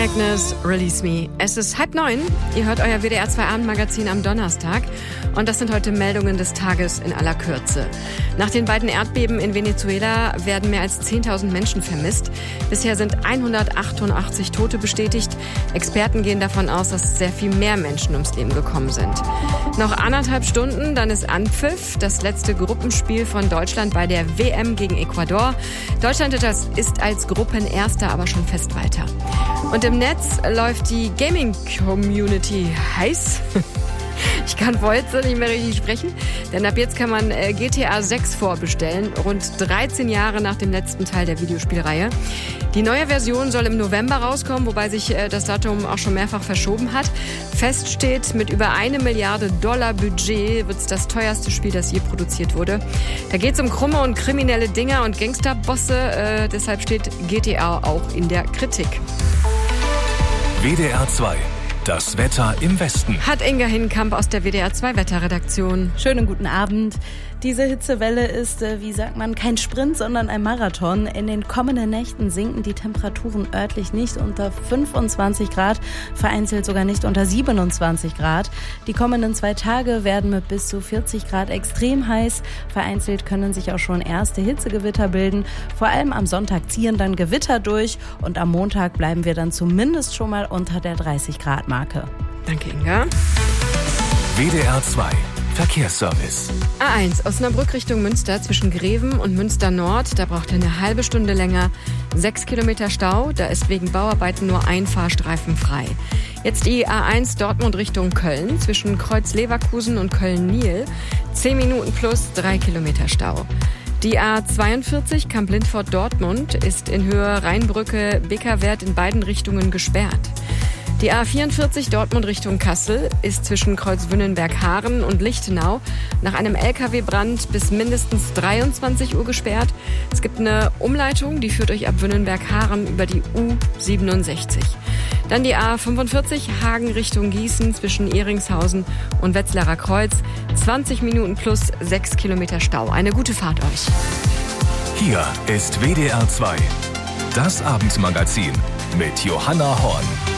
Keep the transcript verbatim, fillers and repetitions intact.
Agnes, Release Me. Es ist halb neun. Ihr hört euer W D R zwei Abendmagazin am Donnerstag. Und das sind heute Meldungen des Tages in aller Kürze. Nach den beiden Erdbeben in Venezuela werden mehr als zehntausend Menschen vermisst. Bisher sind hundertachtundachtzig Tote bestätigt. Experten gehen davon aus, dass sehr viel mehr Menschen ums Leben gekommen sind. Noch anderthalb Stunden, dann ist Anpfiff. Das letzte Gruppenspiel von Deutschland bei der W M gegen Ecuador. Deutschland ist als Gruppenerster aber schon fest weiter. Und im Netz läuft die Gaming-Community heiß. Ich kann heute nicht mehr richtig sprechen, denn ab jetzt kann man G T A sechs vorbestellen, rund dreizehn Jahre nach dem letzten Teil der Videospielreihe. Die neue Version soll im November rauskommen, wobei sich das Datum auch schon mehrfach verschoben hat. Fest steht, mit über eine Milliarde Dollar Budget wird es das teuerste Spiel, das je produziert wurde. Da geht es um krumme und kriminelle Dinger und Gangsterbosse, äh, deshalb steht G T A auch in der Kritik. W D R zwei. Das Wetter im Westen. Hat Inga Hinkamp aus der W D R zwei Wetterredaktion. Schönen guten Abend. Diese Hitzewelle ist, wie sagt man, kein Sprint, sondern ein Marathon. In den kommenden Nächten sinken die Temperaturen örtlich nicht unter fünfundzwanzig Grad, vereinzelt sogar nicht unter siebenundzwanzig Grad. Die kommenden zwei Tage werden mit bis zu vierzig Grad extrem heiß. Vereinzelt können sich auch schon erste Hitzegewitter bilden. Vor allem am Sonntag ziehen dann Gewitter durch und am Montag bleiben wir dann zumindest schon mal unter der dreißig Grad Marke. Danke, Inga. W D R zwei Verkehrsservice. A eins, Osnabrück Richtung Münster zwischen Greven und Münster Nord. Da braucht ihr eine halbe Stunde länger. Sechs Kilometer Stau, da ist wegen Bauarbeiten nur ein Fahrstreifen frei. Jetzt die A eins Dortmund Richtung Köln zwischen Kreuz Leverkusen und Köln-Niel. Zehn Minuten plus drei Kilometer Stau. Die A zweiundvierzig Kamp-Lindfort-Dortmund ist in Höhe Rheinbrücke-Beckerwert in beiden Richtungen gesperrt. Die A vierundvierzig Dortmund Richtung Kassel ist zwischen Kreuz Wünnenberg-Haaren und Lichtenau nach einem L K W-Brand bis mindestens dreiundzwanzig Uhr gesperrt. Es gibt eine Umleitung, die führt euch ab Wünnenberg-Haaren über die U siebenundsechzig. Dann die A fünfundvierzig Hagen Richtung Gießen zwischen Ehringshausen und Wetzlarer Kreuz. zwanzig Minuten plus sechs Kilometer Stau. Eine gute Fahrt euch. Hier ist W D R zwei. Das Abendmagazin mit Johanna Horn.